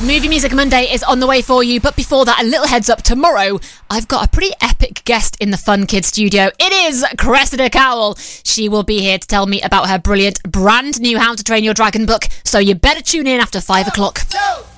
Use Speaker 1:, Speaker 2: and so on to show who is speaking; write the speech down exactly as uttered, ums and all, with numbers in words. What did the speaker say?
Speaker 1: Movie Music Monday is on the way for you, but before that, a little heads up. Tomorrow, I've got a pretty epic guest in the Fun Kids studio. It is Cressida Cowell. She will be here to tell me about her brilliant brand new How to Train Your Dragon book, so you better tune in after five o'clock.